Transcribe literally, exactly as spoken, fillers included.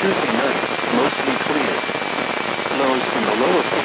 Tuesday night, mostly clear. Lows in the lower